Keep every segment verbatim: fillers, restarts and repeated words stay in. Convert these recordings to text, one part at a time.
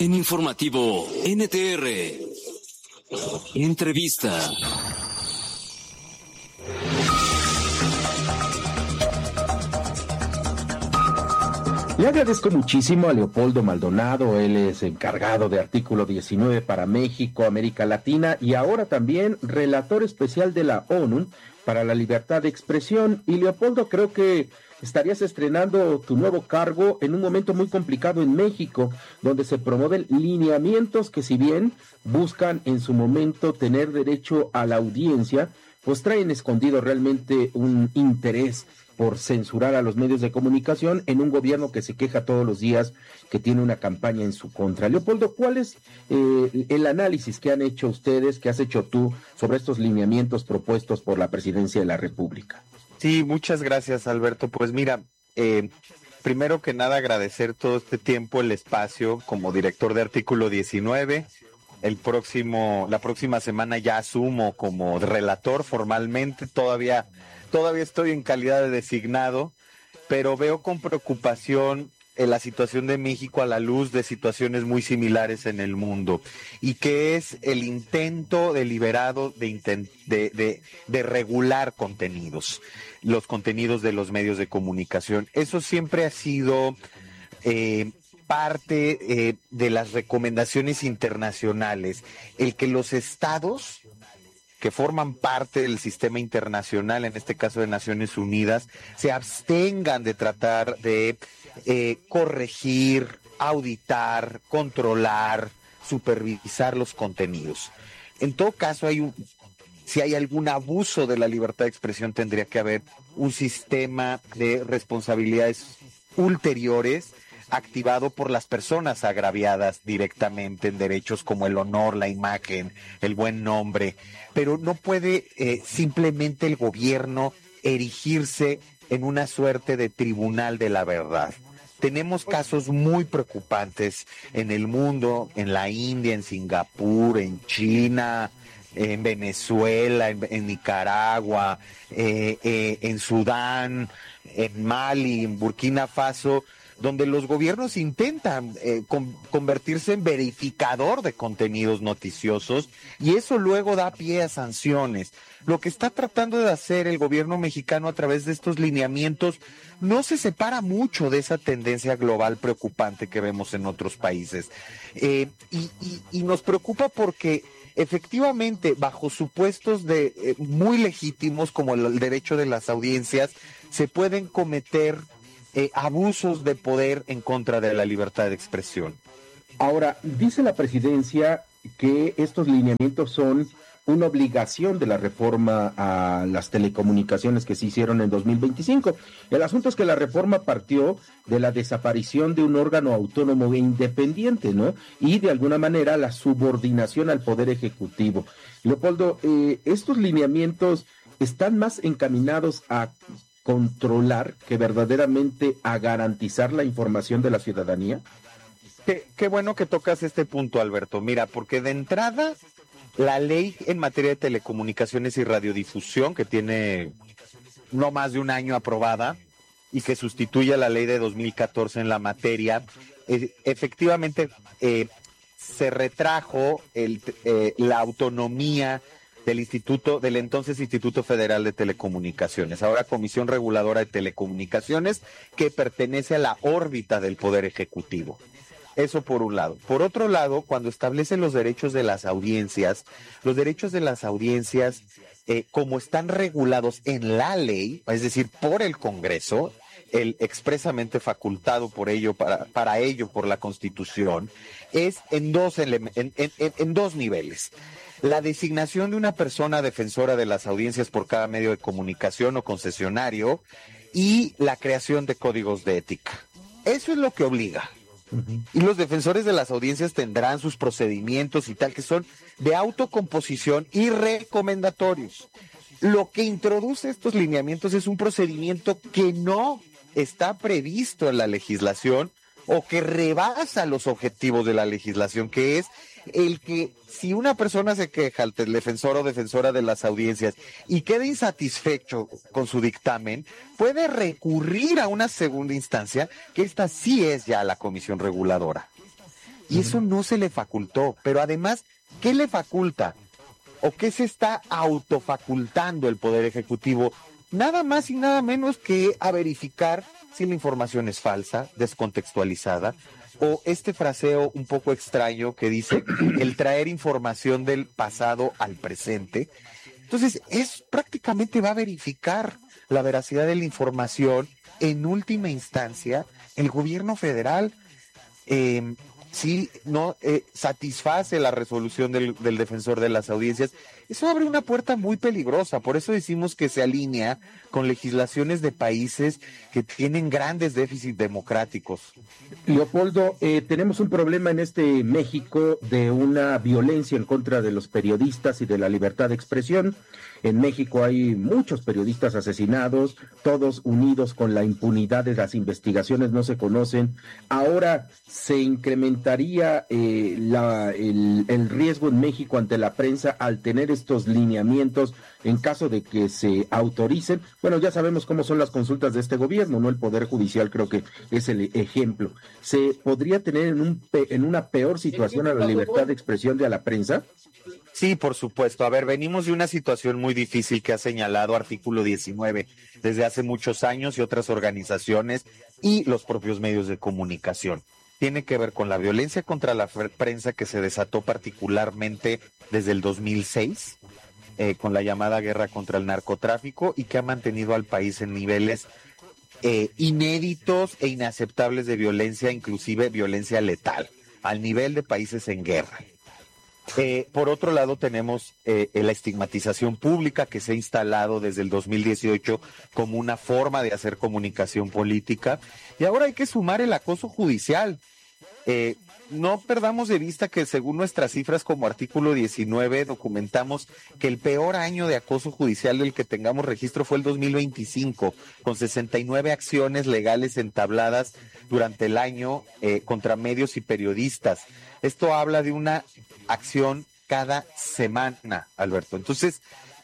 En Informativo N T R. Entrevista. Le agradezco muchísimo a Leopoldo Maldonado, él es encargado de Artículo diecinueve para México, América Latina y ahora también relator especial de la ONU para la libertad de expresión. Y Leopoldo, creo que estarías estrenando tu nuevo cargo en un momento muy complicado en México, donde se promueven lineamientos que, si bien buscan en su momento tener derecho a la audiencia, pues traen escondido realmente un interés por censurar a los medios de comunicación en un gobierno que se queja todos los días que tiene una campaña en su contra. Leopoldo, ¿cuál es eh, el análisis que han hecho ustedes, que has hecho tú, sobre estos lineamientos propuestos por la Presidencia de la República? Sí, muchas gracias, Alberto. Pues mira, eh, primero que nada agradecer todo este tiempo, el espacio como director de Artículo diecinueve. El próximo, la próxima semana ya asumo como relator formalmente, todavía, todavía estoy en calidad de designado, pero veo con preocupación en la situación de México a la luz de situaciones muy similares en el mundo, y que es el intento deliberado de, intent, de, de, de regular contenidos, los contenidos de los medios de comunicación. Eso siempre ha sido eh, parte eh, de las recomendaciones internacionales, el que los estados que forman parte del sistema internacional, en este caso de Naciones Unidas, se abstengan de tratar de eh, corregir, auditar, controlar, supervisar los contenidos. En todo caso, hay un, si hay algún abuso de la libertad de expresión, tendría que haber un sistema de responsabilidades ulteriores activado por las personas agraviadas directamente en derechos como el honor, la imagen, el buen nombre, pero no puede eh, simplemente el gobierno erigirse en una suerte de tribunal de la verdad. Tenemos casos muy preocupantes en el mundo, en la India, en Singapur, en China, en Venezuela, en, en Nicaragua, eh, eh, en Sudán, en Mali, en Burkina Faso, donde los gobiernos intentan eh, con, convertirse en verificador de contenidos noticiosos, y eso luego da pie a sanciones. Lo que está tratando de hacer el gobierno mexicano a través de estos lineamientos no se separa mucho de esa tendencia global preocupante que vemos en otros países. Eh, y, y, y nos preocupa porque efectivamente, bajo supuestos de eh, muy legítimos como el, el derecho de las audiencias, se pueden cometer Eh, abusos de poder en contra de la libertad de expresión. Ahora, dice la presidencia que estos lineamientos son una obligación de la reforma a las telecomunicaciones que se hicieron en dos mil veinticinco. El asunto es que la reforma partió de la desaparición de un órgano autónomo e independiente, ¿no? Y de alguna manera la subordinación al Poder Ejecutivo. Leopoldo, eh, estos lineamientos están más encaminados a controlar que verdaderamente a garantizar la información de la ciudadanía. Qué, qué bueno que tocas este punto, Alberto. Mira, porque de entrada, la ley en materia de telecomunicaciones y radiodifusión, que tiene no más de un año aprobada y que sustituye a la ley de dos mil catorce en la materia, eh, efectivamente eh, se retrajo el, eh, la autonomía del Instituto, del entonces Instituto Federal de Telecomunicaciones, ahora Comisión Reguladora de Telecomunicaciones, que pertenece a la órbita del Poder Ejecutivo. Eso por un lado. Por otro lado, cuando establece los derechos de las audiencias, los derechos de las audiencias, eh, como están regulados en la ley, es decir, por el Congreso, el expresamente facultado por ello, para, para ello por la Constitución, es en dos, en, en, en, en dos niveles. La designación de una persona defensora de las audiencias por cada medio de comunicación o concesionario y la creación de códigos de ética. Eso es lo que obliga. Uh-huh. Y los defensores de las audiencias tendrán sus procedimientos y tal, que son de autocomposición y recomendatorios. Lo que introduce estos lineamientos es un procedimiento que no está previsto en la legislación o que rebasa los objetivos de la legislación, que es el que si una persona se queja al defensor o defensora de las audiencias y queda insatisfecho con su dictamen, puede recurrir a una segunda instancia, que esta sí es ya la comisión reguladora. y eso no se le facultó. Pero además, ¿qué le faculta? ¿O qué se está autofacultando el Poder Ejecutivo? Nada más y nada menos que a verificar si la información es falsa, descontextualizada, o este fraseo un poco extraño que dice el traer información del pasado al presente. Entonces, es prácticamente va a verificar la veracidad de la información. En última instancia, el gobierno federal eh, sí no eh, satisface la resolución del, del defensor de las audiencias. Eso abre una puerta muy peligrosa, por eso decimos que se alinea con legislaciones de países que tienen grandes déficits democráticos. Leopoldo, eh, tenemos un problema en este México de una violencia en contra de los periodistas y de la libertad de expresión. En México hay muchos periodistas asesinados, todos unidos con la impunidad de las investigaciones, no se conocen. Ahora se incrementaría eh, la, el, el riesgo en México ante la prensa al tener estos lineamientos en caso de que se autoricen. Bueno, ya sabemos cómo son las consultas de este gobierno, ¿no? El Poder Judicial creo que es el ejemplo. ¿Se podría tener en, un, en una peor situación a la libertad de expresión de a la prensa? Sí, por supuesto. A ver, venimos de una situación muy difícil que ha señalado Artículo diecinueve desde hace muchos años y otras organizaciones y los propios medios de comunicación. Tiene que ver con la violencia contra la prensa que se desató particularmente desde el dos mil seis, eh, con la llamada guerra contra el narcotráfico, y que ha mantenido al país en niveles eh, inéditos e inaceptables de violencia, inclusive violencia letal, al nivel de países en guerra. Eh, por otro lado, tenemos eh, la estigmatización pública que se ha instalado desde el dos mil dieciocho como una forma de hacer comunicación política, y ahora hay que sumar el acoso judicial. Eh, no perdamos de vista que según nuestras cifras como Artículo diecinueve documentamos que el peor año de acoso judicial del que tengamos registro fue el dos mil veinticinco, con sesenta y nueve acciones legales entabladas durante el año eh, contra medios y periodistas. Esto habla de una acción cada semana, Alberto. Entonces,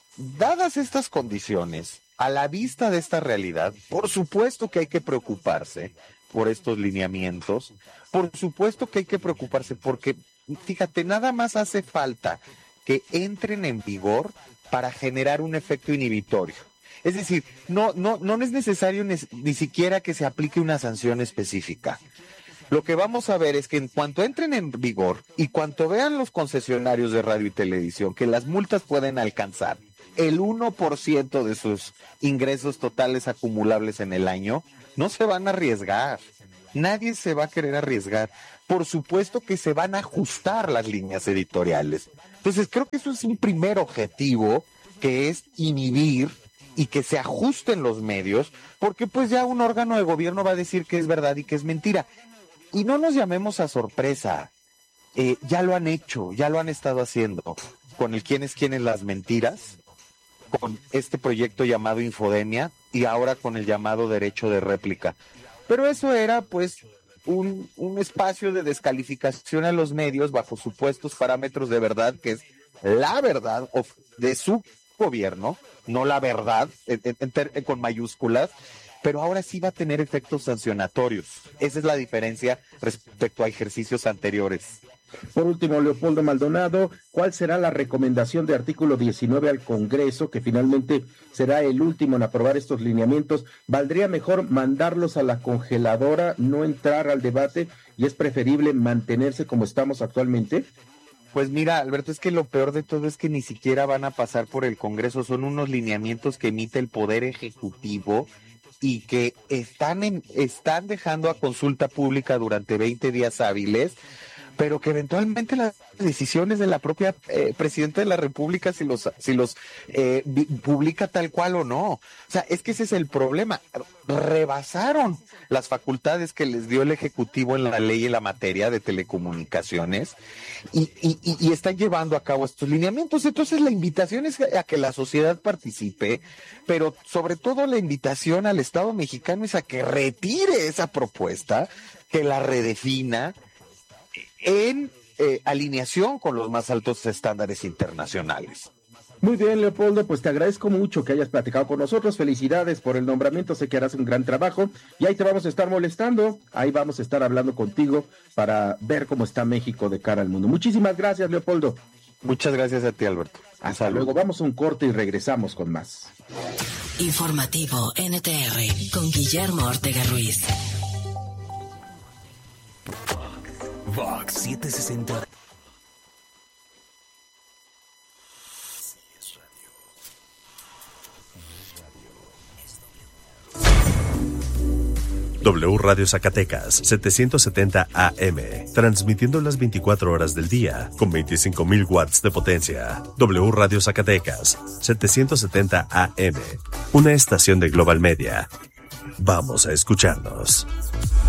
dadas estas condiciones, a la vista de esta realidad, por supuesto que hay que preocuparse por estos lineamientos, por supuesto que hay que preocuparse porque, fíjate, nada más hace falta que entren en vigor para generar un efecto inhibitorio. Es decir, no, no, no es necesario ni, ni siquiera que se aplique una sanción específica. Lo que vamos a ver es que en cuanto entren en vigor y cuanto vean los concesionarios de radio y televisión que las multas pueden alcanzar el uno por ciento de sus ingresos totales acumulables en el año, no se van a arriesgar. Nadie se va a querer arriesgar. Por supuesto que se van a ajustar las líneas editoriales. Entonces creo que eso es un primer objetivo, que es inhibir y que se ajusten los medios, porque pues ya un órgano de gobierno va a decir que es verdad y que es mentira. Y no nos llamemos a sorpresa, eh, ya lo han hecho, ya lo han estado haciendo, con el quién es quién es las mentiras, con este proyecto llamado Infodemia y ahora con el llamado derecho de réplica. Pero eso era pues un, un espacio de descalificación a los medios bajo supuestos parámetros de verdad, que es la verdad de su gobierno, no la verdad en, en, en, con mayúsculas, pero ahora sí va a tener efectos sancionatorios. Esa es la diferencia respecto a ejercicios anteriores. Por último, Leopoldo Maldonado, ¿cuál será la recomendación de Artículo diecinueve al Congreso, que finalmente será el último en aprobar estos lineamientos? ¿Valdría mejor mandarlos a la congeladora, no entrar al debate, y es preferible mantenerse como estamos actualmente? Pues mira, Alberto, es que lo peor de todo es que ni siquiera van a pasar por el Congreso. Son unos lineamientos que emite el Poder Ejecutivo y que están en, están dejando a consulta pública durante veinte días hábiles, pero que eventualmente las decisiones de la propia eh, Presidenta de la República, si los, si los eh, publica tal cual o no. O sea, es que ese es el problema. Rebasaron las facultades que les dio el Ejecutivo en la ley en la materia de telecomunicaciones y, y, y están llevando a cabo estos lineamientos. Entonces la invitación es a que la sociedad participe, pero sobre todo la invitación al Estado mexicano es a que retire esa propuesta, que la redefina en eh, alineación con los más altos estándares internacionales. Muy bien, Leopoldo, pues te agradezco mucho que hayas platicado con nosotros. Felicidades por el nombramiento, sé que harás un gran trabajo y ahí te vamos a estar molestando, ahí vamos a estar hablando contigo para ver cómo está México de cara al mundo. Muchísimas gracias, Leopoldo. Muchas gracias a ti, Alberto. Hasta luego, vamos a un corte y regresamos con más. Informativo N T R con Guillermo Ortega Ruiz. Vox setecientos sesenta. W Radio Zacatecas, setecientos setenta A M, transmitiendo las veinticuatro horas del día, con veinticinco mil watts de potencia. W Radio Zacatecas, setecientos setenta A M, una estación de Global Media. Vamos a escucharnos.